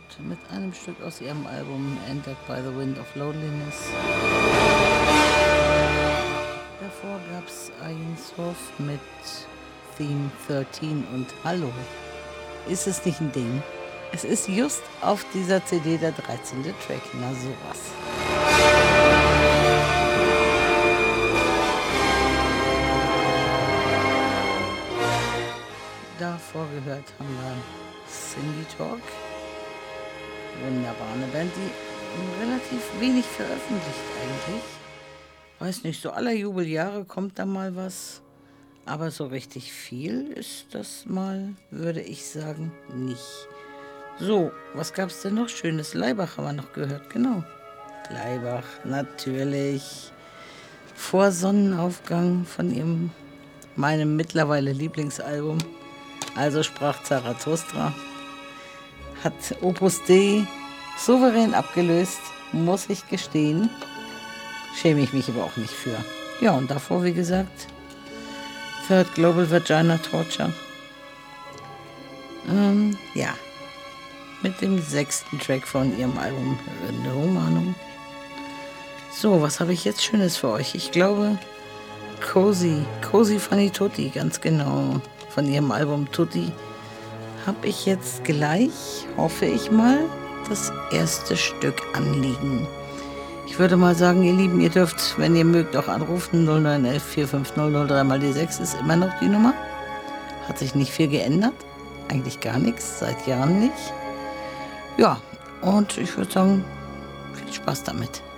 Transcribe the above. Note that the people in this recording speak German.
mit einem Stück aus ihrem Album Entered by the Wind of Loneliness. Davor gab's Ayin Surf mit Theme 13 und Hallo. Ist es nicht ein Ding? Es ist just auf dieser CD der 13. Track, na sowas. Davor gehört haben wir Cindy Talk. Wunderbar, eine Band, die relativ wenig veröffentlicht eigentlich. Weiß nicht, so aller Jubeljahre kommt da mal was. Aber so richtig viel ist das mal, würde ich sagen, nicht. So, was gab's denn noch Schönes? Laibach haben wir noch gehört, genau. Laibach, natürlich. Vor Sonnenaufgang von meinem mittlerweile Lieblingsalbum. Also sprach Zarathustra. Hat Opus Dei souverän abgelöst, muss ich gestehen. Schäme ich mich aber auch nicht für. Ja, und davor, wie gesagt, Third Global Vagina Torture. Ja, mit dem 6. Track von ihrem Album No Mano. So, was habe ich jetzt Schönes für euch? Ich glaube, Cozy Fanny Tutti, ganz genau, von ihrem Album Tutti, habe ich jetzt gleich, hoffe ich mal, das erste Stück anliegen. Ich würde mal sagen, ihr Lieben, ihr dürft, wenn ihr mögt, auch anrufen. 0911 450 03 mal die 6 ist immer noch die Nummer. Hat sich nicht viel geändert. Eigentlich gar nichts, seit Jahren nicht. Ja, und ich würde sagen, viel Spaß damit.